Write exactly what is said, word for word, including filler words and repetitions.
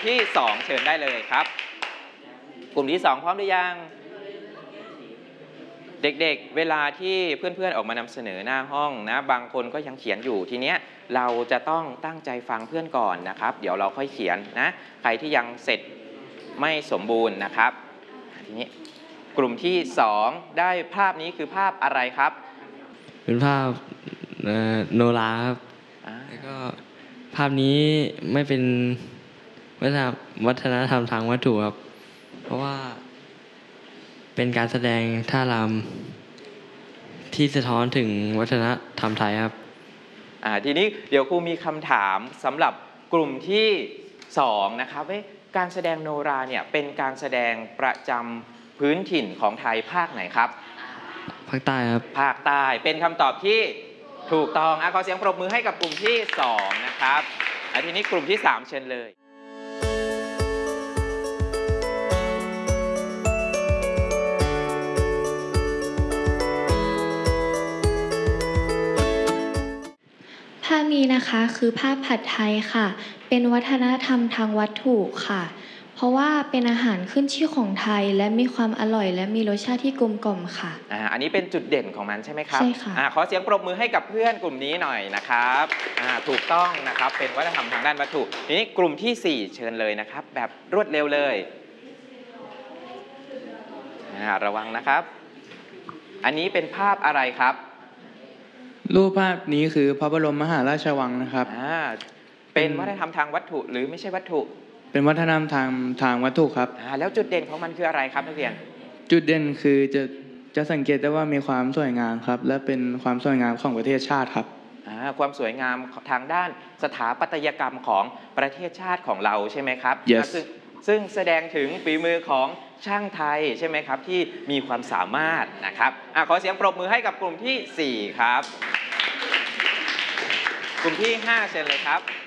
ที่สองเชิญได้เลยครับกลุ่มที่สองพร้อมหรือยังเด็กๆเวลาที่เพื่อนๆออกมานำเสนอหน้าห้องนะบางคนก็ยังเขียนอยู่ทีเนี้ยเราจะต้องตั้งใจฟังเพื่อนก่อนนะครับเดี๋ยวเราค่อยเขียนนะใครที่ยังเสร็จไม่สมบูรณ์นะครับทีนี้กลุ่มที่สองได้ภาพนี้คือภาพอะไรครับเป็นภาพโนราครับแล้วก็ภาพนี้ไม่เป็นวัฒนธรรมทางวัตถุครับเพราะว่าเป็นการแสดงท่ารำที่สะท้อนถึงวัฒนธรรมไทยครับอ่าทีนี้เดี๋ยวครูมีคำถามสำหรับกลุ่มที่สองนะครับว่าการแสดงโนราเนี่ยเป็นการแสดงประจำพื้นถิ่นของไทยภาคไหนครับภาคใต้ครับภาคใต้เป็นคำตอบที่ถูกต้องอ่ะขอเสียงปรบมือให้กับกลุ่มที่สองนะครับอ่ะทีนี้กลุ่มที่สามเชิญเลยภาพนี้นะคะคือภาพผัดไทยค่ะเป็นวัฒนธรรมทางวัตถุค่ะเพราะว่าเป็นอาหารขึ้นชื่อของไทยและมีความอร่อยและมีรสชาติที่กลมกล่อมค่ะอ่าอันนี้เป็นจุดเด่นของมันใช่ไหมครับใช่ค่ะอ่าขอเสียงปรบมือให้กับเพื่อนกลุ่มนี้หน่อยนะครับอ่าถูกต้องนะครับเป็นวัฒนธรรมทางด้านวัตถุทีนี้กลุ่มที่สี่เชิญเลยนะครับแบบรวดเร็วเลยอ่าระวังนะครับอันนี้เป็นภาพอะไรครับรูปภาพนี้คือพระบรมมหาราชวังนะครับอ่าเป็นวัฒนธรรมทางวัตถุหรือไม่ใช่วัตถุเป็นวัฒนธรรมทางทางวัตถุครับอ่าแล้วจุดเด่นของมันคืออะไรครับนักเรียนจุดเด่นคือจะจะสังเกตได้ว่ามีความสวยงามครับและเป็นความสวยงามของประเทศชาติครับอ่าความสวยงามทางด้านสถาปัตยกรรมของประเทศชาติของเราใช่ไหมครับ yes. ซึ่งซึ่งแสดงถึงฝีมือของช่างไทยใช่ไหมครับที่มีความสามารถนะครับอ่าขอเสียงปรบมือให้กับกลุ่มที่สี่ครับกลุ่มที่ห้าเชิญเลยครับ